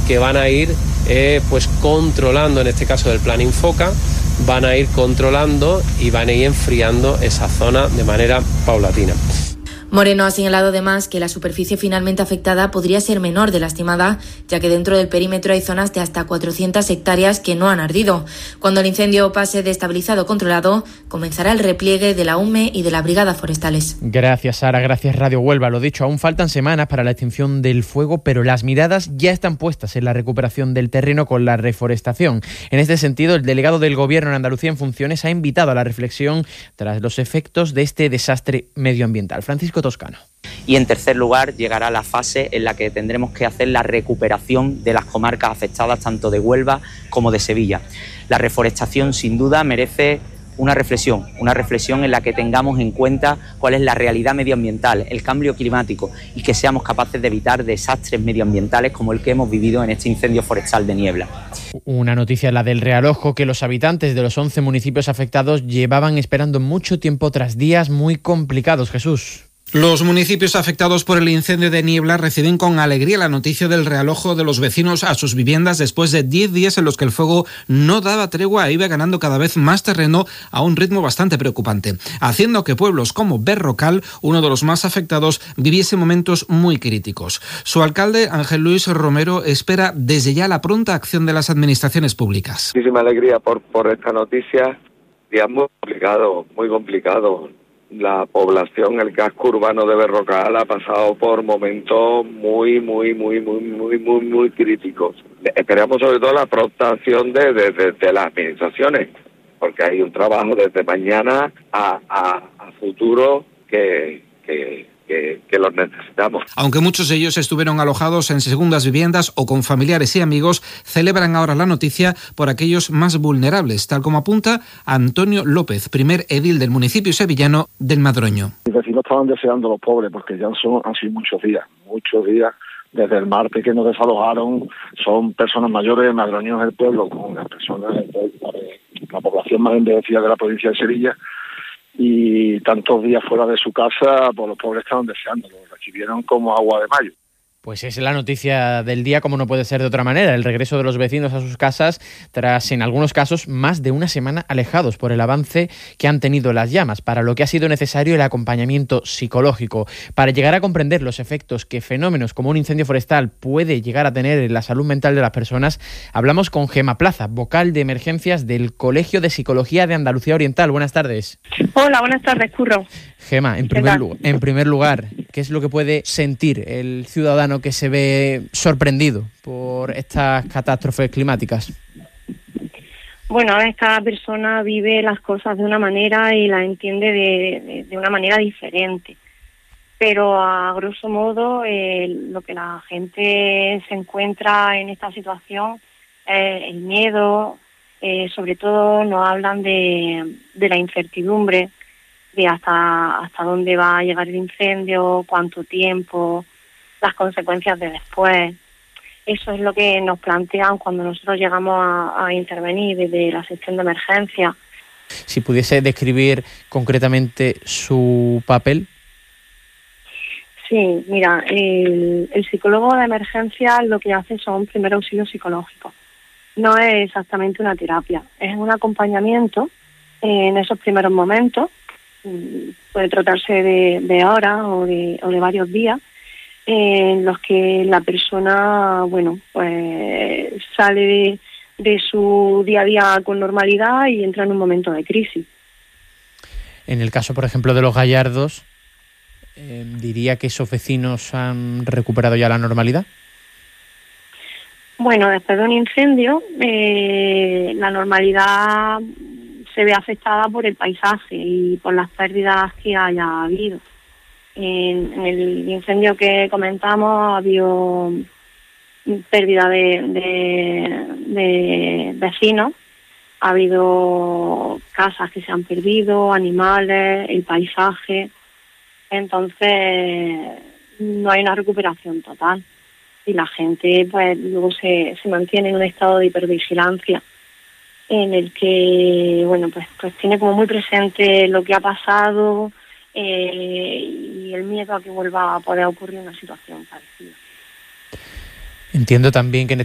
que van a ir pues controlando, en este caso del plan Infoca, van a ir controlando y van a ir enfriando esa zona de manera paulatina. Moreno ha señalado además que la superficie finalmente afectada podría ser menor de la estimada, ya que dentro del perímetro hay zonas de hasta 400 hectáreas que no han ardido. Cuando el incendio pase de estabilizado o controlado, comenzará el repliegue de la UME y de la Brigada Forestales. Gracias, Sara. Gracias, Radio Huelva. Lo dicho, aún faltan semanas para la extinción del fuego, pero las miradas ya están puestas en la recuperación del terreno con la reforestación. En este sentido, el delegado del Gobierno en Andalucía en funciones ha invitado a la reflexión tras los efectos de este desastre medioambiental. Francisco Toscano. Y en tercer lugar llegará la fase en la que tendremos que hacer la recuperación de las comarcas afectadas tanto de Huelva como de Sevilla. La reforestación sin duda merece una reflexión en la que tengamos en cuenta cuál es la realidad medioambiental, el cambio climático y que seamos capaces de evitar desastres medioambientales como el que hemos vivido en este incendio forestal de Niebla. Una noticia, la del Real Ojo, que los habitantes de los 11 municipios afectados llevaban esperando mucho tiempo tras días muy complicados. Jesús. Los municipios afectados por el incendio de Niebla reciben con alegría la noticia del realojo de los vecinos a sus viviendas después de 10 días en los que el fuego no daba tregua e iba ganando cada vez más terreno a un ritmo bastante preocupante, haciendo que pueblos como Berrocal, uno de los más afectados, viviese momentos muy críticos. Su alcalde, Ángel Luis Romero, espera desde ya la pronta acción de las administraciones públicas. Muchísima alegría por esta noticia. Día muy complicado. La población, el casco urbano de Berrocal ha pasado por momentos muy críticos. Esperamos sobre todo la pronta acción de las administraciones, porque hay un trabajo desde mañana a futuro que los necesitamos. Aunque muchos de ellos estuvieron alojados en segundas viviendas o con familiares y amigos, celebran ahora la noticia por aquellos más vulnerables, tal como apunta Antonio López, primer edil del municipio sevillano del Madroño. Los vecinos estaban deseando los pobres porque ya han sido muchos días. Desde el martes que nos desalojaron, son personas mayores. Madroño es el pueblo con las personas, la población más envejecida de la provincia de Sevilla. Y tantos días fuera de su casa, pues los pobres estaban deseando, lo recibieron como agua de mayo. Pues es la noticia del día, como no puede ser de otra manera, el regreso de los vecinos a sus casas tras, en algunos casos, más de una semana alejados por el avance que han tenido las llamas, para lo que ha sido necesario el acompañamiento psicológico. Para llegar a comprender los efectos que fenómenos como un incendio forestal puede llegar a tener en la salud mental de las personas, hablamos con Gema Plaza, vocal de emergencias del Colegio de Psicología de Andalucía Oriental. Buenas tardes. Hola, buenas tardes, Curro. Gema, en primer lugar, ¿qué es lo que puede sentir el ciudadano que se ve sorprendido por estas catástrofes climáticas? Bueno, esta persona vive las cosas de una manera y las entiende de una manera diferente. Pero a grosso modo, lo que la gente se encuentra en esta situación es el miedo. Sobre todo nos hablan de la incertidumbre, de hasta dónde va a llegar el incendio, cuánto tiempo, las consecuencias de después. Eso es lo que nos plantean cuando nosotros llegamos a intervenir desde la sección de emergencia. Si pudiese describir concretamente su papel. Sí, mira, el psicólogo de emergencia lo que hace son primeros auxilios psicológicos. No es exactamente una terapia, es un acompañamiento en esos primeros momentos. Puede tratarse de horas o de varios días, en los que la persona, bueno, pues sale de su día a día con normalidad y entra en un momento de crisis. En el caso, por ejemplo, de los Gallardos, ¿diría que esos vecinos han recuperado ya la normalidad? Bueno, después de un incendio, la normalidad se ve afectada por el paisaje y por las pérdidas que haya habido. En el incendio que comentamos ha habido pérdida de vecinos, ha habido casas que se han perdido, animales, el paisaje. Entonces no hay una recuperación total y la gente pues luego se mantiene en un estado de hipervigilancia en el que, bueno, pues tiene como muy presente lo que ha pasado y el miedo a que vuelva a poder ocurrir una situación parecida. Entiendo también que